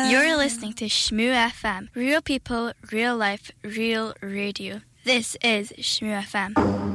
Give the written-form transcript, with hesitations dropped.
You're listening to Shmoo FM. Real people, real life, real radio. This is Shmoo FM.